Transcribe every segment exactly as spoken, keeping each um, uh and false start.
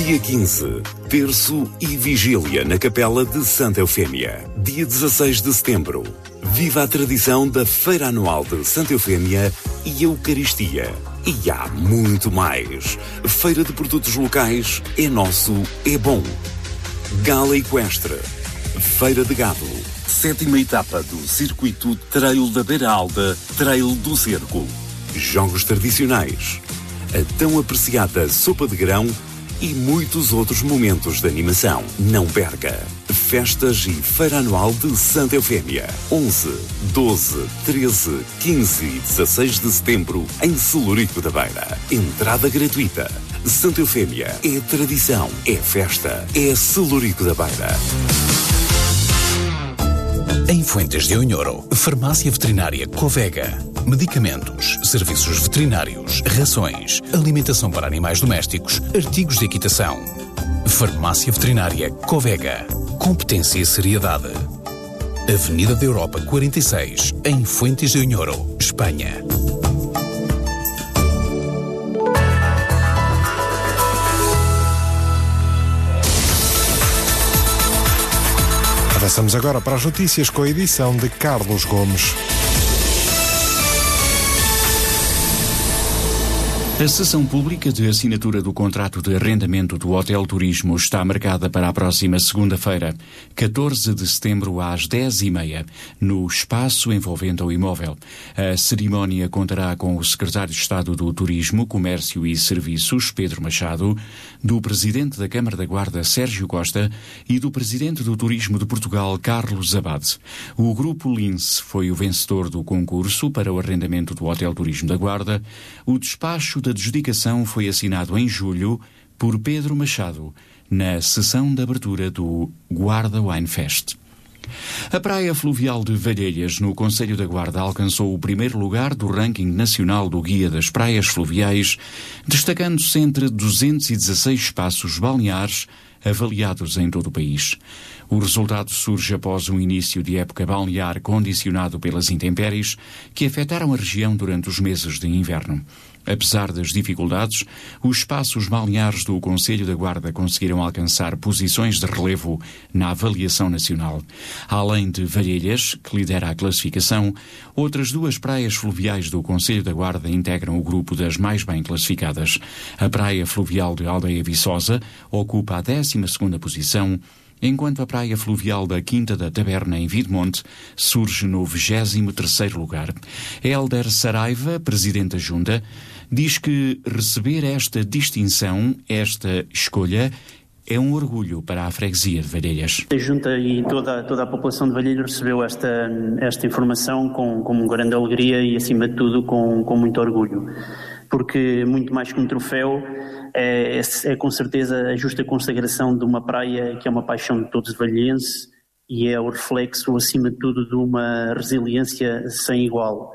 Dia quinze, terço e vigília na Capela de Santa Eufémia. Dia dezasseis de setembro, viva a tradição da Feira Anual de Santa Eufémia e Eucaristia. E há muito mais. Feira de produtos locais é nosso, é bom. Gala Equestre, Feira de Gado, sétima etapa do circuito Trail da Beira Alta, Trail do Cerco. Jogos tradicionais, a tão apreciada sopa de grão e muitos outros momentos de animação. Não perca! Festas e Feira Anual de Santa Eufémia. onze, doze, treze, quinze e dezasseis de setembro em Celurico da Beira. Entrada gratuita. Santa Eufémia é tradição, é festa, é Celurico da Beira. Em Fuentes de Onhoro, Farmácia Veterinária Covega. Medicamentos, serviços veterinários, rações, alimentação para animais domésticos, artigos de equitação. Farmácia Veterinária Covega. Competência e seriedade. Avenida da Europa quarenta e seis, em Fuentes de Onhoro, Espanha. Avançamos agora para as notícias com a edição de Carlos Gomes. A sessão pública de assinatura do contrato de arrendamento do Hotel Turismo está marcada para a próxima segunda-feira, catorze de setembro, às dez e meia, no espaço envolvente o imóvel. A cerimónia contará com o secretário de Estado do Turismo, Comércio e Serviços, Pedro Machado, do presidente da Câmara da Guarda, Sérgio Costa, e do presidente do Turismo de Portugal, Carlos Abade. O Grupo Lince foi o vencedor do concurso para o arrendamento do Hotel Turismo da Guarda. O despacho da adjudicação foi assinado em julho por Pedro Machado, na sessão de abertura do Guarda Wine Fest. A praia fluvial de Valhelhas, no Concelho da Guarda, alcançou o primeiro lugar do ranking nacional do Guia das Praias Fluviais, destacando-se entre duzentos e dezasseis espaços balneares avaliados em todo o país. O resultado surge após um início de época balnear condicionado pelas intempéries que afetaram a região durante os meses de inverno. Apesar das dificuldades, os espaços balneares do Concelho da Guarda conseguiram alcançar posições de relevo na avaliação nacional. Além de Valhelhas, que lidera a classificação, outras duas praias fluviais do Concelho da Guarda integram o grupo das mais bem classificadas. A praia fluvial de Aldeia Viçosa ocupa a décima segunda posição, enquanto a praia fluvial da Quinta da Taberna, em Videmonte, surge no vigésimo terceiro lugar. Hélder Saraiva, presidente da Junta, diz que receber esta distinção, esta escolha, é um orgulho para a freguesia de Valhelhas. A Junta e toda, toda a população de Valhelhas recebeu esta, esta informação com, com grande alegria e, acima de tudo, com, com muito orgulho. Porque, muito mais que um troféu, é, é, é com certeza a justa consagração de uma praia que é uma paixão de todos os valhelhenses e é o reflexo, acima de tudo, de uma resiliência sem igual.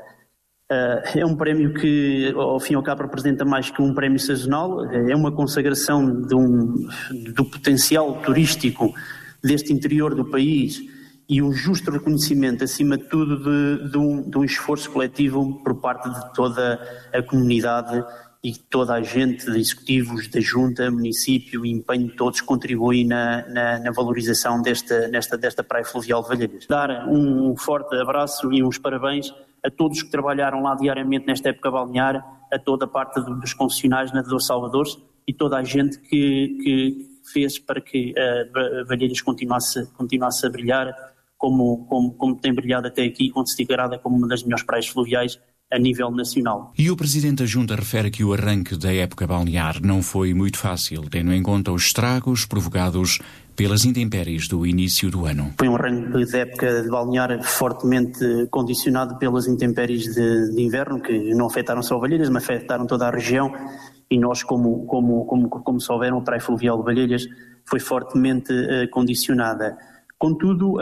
Uh, é um prémio que, ao fim e ao cabo, representa mais que um prémio sazonal, é uma consagração de um, do potencial turístico deste interior do país e um justo reconhecimento, acima de tudo, de, de, um, de um esforço coletivo por parte de toda a comunidade e toda a gente, de executivos, da Junta, município, e empenho de todos contribui na, na, na valorização desta, nesta, desta praia fluvial de Valhelhas. Dar um forte abraço e uns parabéns a todos que trabalharam lá diariamente nesta época balnear, a toda a parte dos concessionários na Dor Salvador e toda a gente que, que fez para que a Valhelhas continuasse, continuasse a brilhar como, como, como tem brilhado até aqui, considerada como uma das melhores praias fluviais a nível nacional. E o Presidente da Junta refere que o arranque da época balnear não foi muito fácil, tendo em conta os estragos provocados pelas intempéries do início do ano. Foi um arranque de época de balnear fortemente condicionado pelas intempéries de, de inverno, que não afetaram só Valhelhas, mas afetaram toda a região, e nós, como, como, como, como souberam, a praia fluvial de Valhelhas foi fortemente uh, condicionada. Contudo,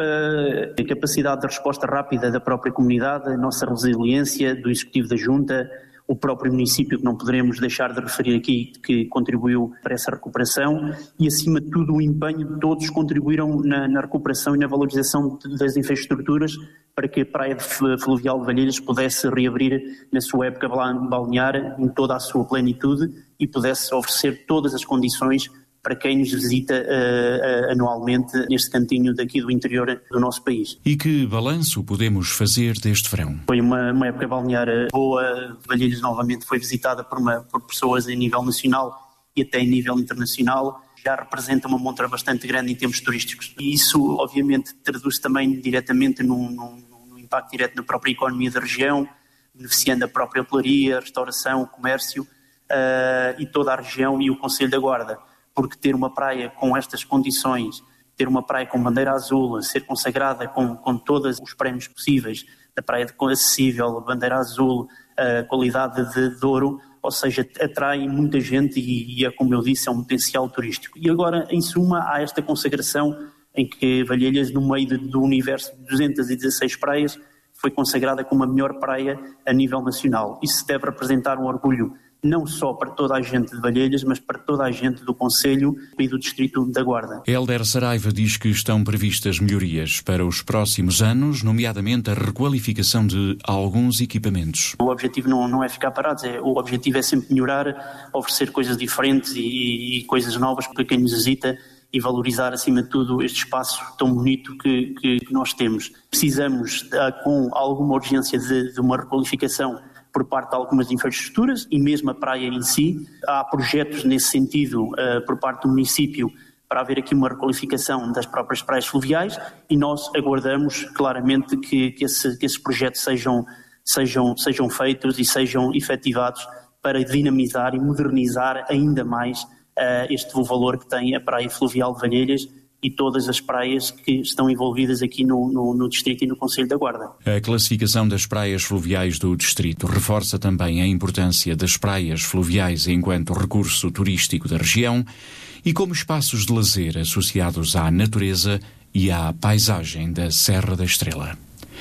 a capacidade de resposta rápida da própria comunidade, a nossa resiliência do Executivo da Junta, o próprio município, que não poderemos deixar de referir aqui, que contribuiu para essa recuperação, e acima de tudo o empenho de todos contribuíram na, na recuperação e na valorização das infraestruturas para que a praia fluvial de Valhelhas pudesse reabrir na sua época balnear em toda a sua plenitude e pudesse oferecer todas as condições para quem nos visita uh, uh, anualmente neste cantinho daqui do interior do nosso país. E que balanço podemos fazer deste verão? Foi uma, uma época balnear boa. Valhelhos novamente foi visitada por, uma, por pessoas a nível nacional e até a nível internacional. Já representa uma montra bastante grande em termos turísticos. E isso, obviamente, traduz também diretamente num, num, num impacto direto na própria economia da região, beneficiando a própria hotelaria, a restauração, o comércio uh, e toda a região e o Concelho da Guarda. Porque ter uma praia com estas condições, ter uma praia com bandeira azul, ser consagrada com, com todos os prémios possíveis, da praia de acessível, bandeira azul, uh, qualidade de, de ouro, ou seja, atrai muita gente e, e é, como eu disse, é um potencial turístico. E agora, em suma, há esta consagração em que Valhelhas, no meio de, do universo de duzentas e dezasseis praias, foi consagrada como a melhor praia a nível nacional. Isso deve representar um orgulho não só para toda a gente de Valhelhas, mas para toda a gente do Concelho e do Distrito da Guarda. Hélder Saraiva diz que estão previstas melhorias para os próximos anos, nomeadamente a requalificação de alguns equipamentos. O objetivo não, não é ficar parados, é, o objetivo é sempre melhorar, oferecer coisas diferentes e, e coisas novas para quem nos visita e valorizar, acima de tudo, este espaço tão bonito que, que, que nós temos. Precisamos, com alguma urgência, de, de uma requalificação por parte de algumas infraestruturas e mesmo a praia em si. Há projetos nesse sentido uh, por parte do município para haver aqui uma requalificação das próprias praias fluviais e nós aguardamos claramente que, que, esse, que esses projetos sejam, sejam, sejam feitos e sejam efetivados para dinamizar e modernizar ainda mais uh, este valor que tem a praia fluvial de Valhelhas e todas as praias que estão envolvidas aqui no, no, no Distrito e no Concelho da Guarda. A classificação das praias fluviais do Distrito reforça também a importância das praias fluviais enquanto recurso turístico da região e como espaços de lazer associados à natureza e à paisagem da Serra da Estrela.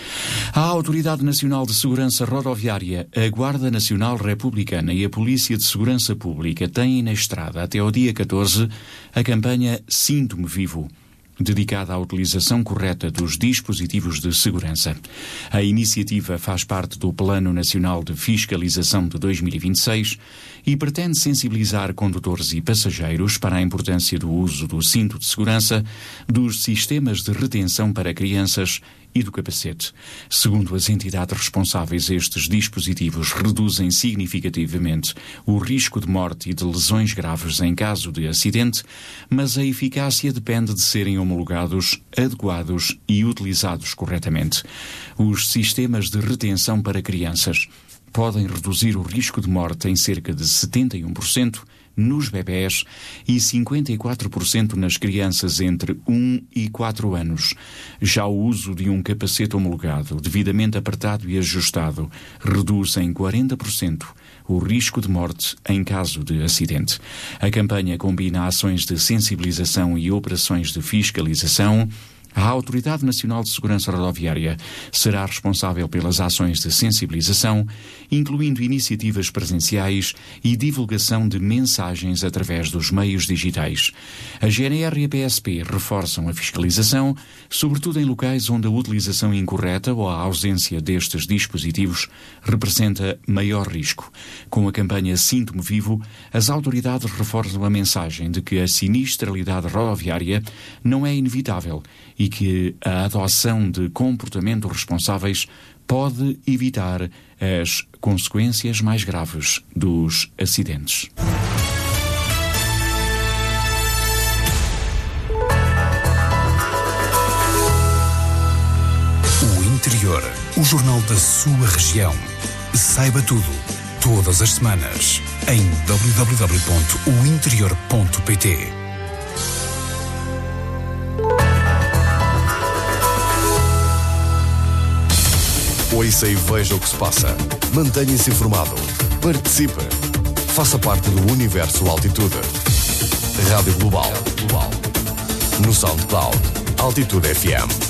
A Autoridade Nacional de Segurança Rodoviária, a Guarda Nacional Republicana e a Polícia de Segurança Pública têm na estrada até ao dia catorze a campanha Sinto-me Vivo, dedicada à utilização correta dos dispositivos de segurança. A iniciativa faz parte do Plano Nacional de Fiscalização de dois mil e vinte e seis e pretende sensibilizar condutores e passageiros para a importância do uso do cinto de segurança, dos sistemas de retenção para crianças e do capacete. Segundo as entidades responsáveis, estes dispositivos reduzem significativamente o risco de morte e de lesões graves em caso de acidente, mas a eficácia depende de serem homologados, adequados e utilizados corretamente. Os sistemas de retenção para crianças podem reduzir o risco de morte em cerca de setenta e um por cento nos bebés e cinquenta e quatro por cento nas crianças entre um e quatro anos. Já o uso de um capacete homologado, devidamente apertado e ajustado, reduz em quarenta por cento o risco de morte em caso de acidente. A campanha combina ações de sensibilização e operações de fiscalização. A Autoridade Nacional de Segurança Rodoviária será responsável pelas ações de sensibilização, incluindo iniciativas presenciais e divulgação de mensagens através dos meios digitais. A G N R e a P S P reforçam a fiscalização, sobretudo em locais onde a utilização incorreta ou a ausência destes dispositivos representa maior risco. Com a campanha Sinto-me Vivo, as autoridades reforçam a mensagem de que a sinistralidade rodoviária não é inevitável e que a adoção de comportamentos responsáveis pode evitar as consequências mais graves dos acidentes. O Interior, o jornal da sua região. Saiba tudo, todas as semanas, em w w w ponto o interior ponto p t. Ouça e veja o que se passa. Mantenha-se informado. Participe. Faça parte do Universo Altitude. Rádio Global. No SoundCloud. Altitude F M.